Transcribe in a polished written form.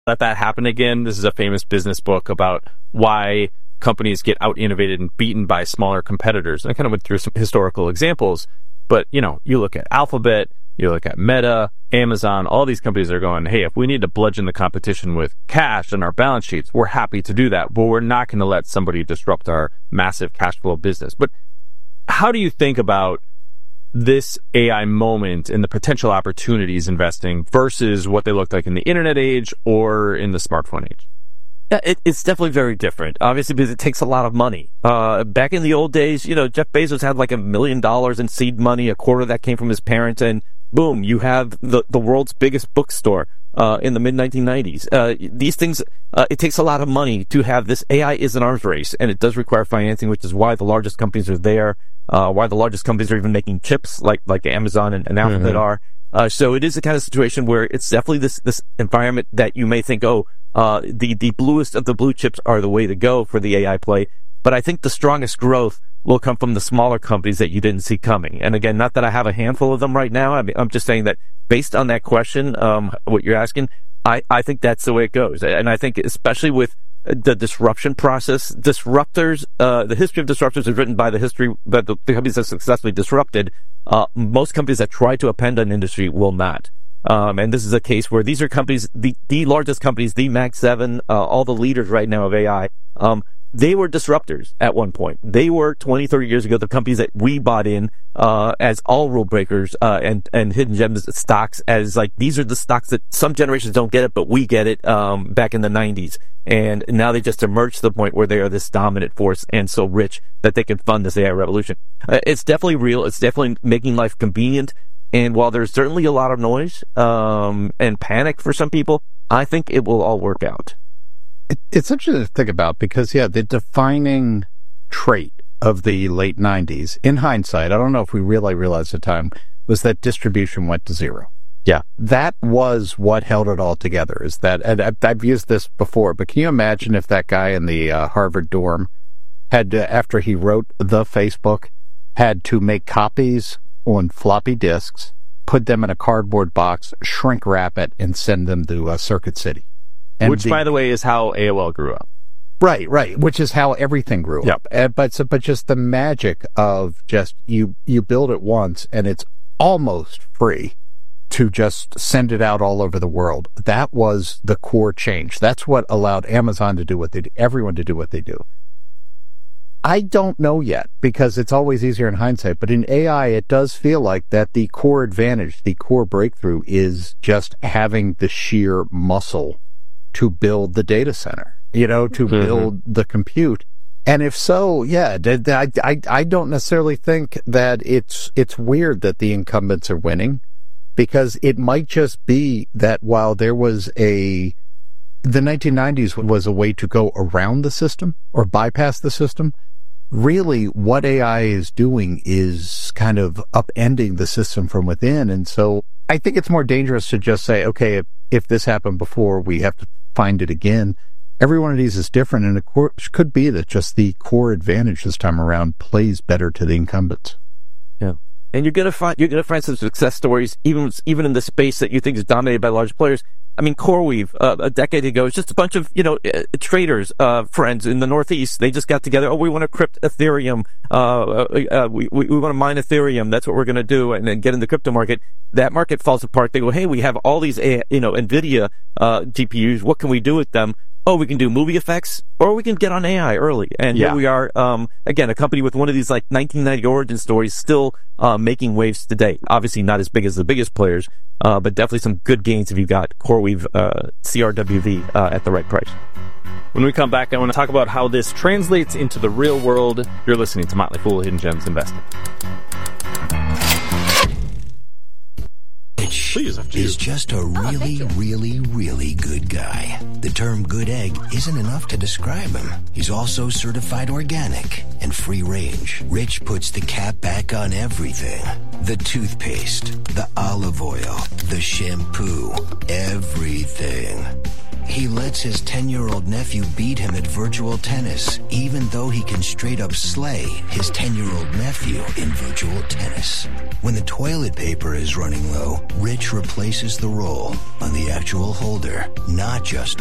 let that happen again. This is a famous business book about why companies get out-innovated and beaten by smaller competitors. And I kind of went through some historical examples, but, you look at Alphabet, you look at Meta, Amazon, all these companies are going, hey, if we need to bludgeon the competition with cash in our balance sheets, we're happy to do that, but we're not going to let somebody disrupt our massive cash flow business. But how do you think about this AI moment and the potential opportunities investing versus what they looked like in the internet age or in the smartphone age? Yeah, it's definitely very different, obviously, because it takes a lot of money. Back in the old days, Jeff Bezos had like $1 million in seed money, a quarter of that came from his parents, and boom, you have the world's biggest bookstore in the mid-1990s. These things, it takes a lot of money to have this. AI is an arms race, and it does require financing, which is why the largest companies are there, why the largest companies are even making chips like Amazon and Alphabet are. So it is the kind of situation where it's definitely this environment that you may think, the bluest of the blue chips are the way to go for the AI play. But I think the strongest growth will come from the smaller companies that you didn't see coming. And again, not that I have a handful of them right now. I'm just saying that based on that question, what you're asking, I think that's the way it goes. And I think especially with the disruption process, disruptors, the history of disruptors is written by the companies that successfully disrupted. Most companies that try to append an industry will not. And this is a case where these are companies, the largest companies, the Mag 7, all the leaders right now of AI, they were disruptors at one point. They were 20, 30 years ago, the companies that we bought in, as all rule breakers, and hidden gems stocks as like, these are the stocks that some generations don't get it, but we get it, back in the 90s. And now they just emerged to the point where they are this dominant force and so rich that they can fund this AI revolution. It's definitely real. It's definitely making life convenient. And while there's certainly a lot of noise, and panic for some people, I think it will all work out. It's interesting to think about because, the defining trait of the late 90s, in hindsight, I don't know if we really realized at the time, was that distribution went to zero. Yeah. That was what held it all together, is that, and I've used this before, but can you imagine if that guy in the Harvard dorm had to, after he wrote the Facebook, had to make copies on floppy disks, put them in a cardboard box, shrink wrap it, and send them to Circuit City. Which, by the way, is how AOL grew up. Right. Which is how everything grew up. But just the magic of just you build it once and it's almost free to just send it out all over the world. That was the core change. That's what allowed Amazon to do what they do, everyone to do what they do. I don't know yet because it's always easier in hindsight, but in AI, it does feel like that the core advantage, the core breakthrough is just having the sheer muscle to build the data center, to build the compute. And if so, I don't necessarily think that it's weird that the incumbents are winning, because it might just be that while there was the 1990s was a way to go around the system or bypass the system, really what AI is doing is kind of upending the system from within. And so I think it's more dangerous to just say, okay, if this happened before, we have to find it again. Every one of these is different, and it could be that just the core advantage this time around plays better to the incumbents. Yeah, and you're gonna find some success stories, even in the space that you think is dominated by large players. I mean, CoreWeave, a decade ago, it's just a bunch of, traders, friends in the Northeast. They just got together. Oh, we want to crypt Ethereum. We want to mine Ethereum. That's what we're going to do. And then get in the crypto market. That market falls apart. They go, hey, we have all these, NVIDIA, GPUs. What can we do with them? Oh, we can do movie effects, or we can get on AI early. And here we are, again, a company with one of these like 1990 origin stories still making waves today. Obviously not as big as the biggest players, but definitely some good gains if you got CoreWeave CRWV at the right price. When we come back, I want to talk about how this translates into the real world. You're listening to Motley Fool Hidden Gems Investing. Is just a really, really, really good guy. The term good egg isn't enough to describe him. He's also certified organic and free range. Rich puts the cap back on everything. The toothpaste, the olive oil, the shampoo, everything. He lets his 10-year-old nephew beat him at virtual tennis, even though he can straight up slay his 10-year-old nephew in virtual tennis. When the toilet paper is running low, Rich replaces the roll on the actual holder, not just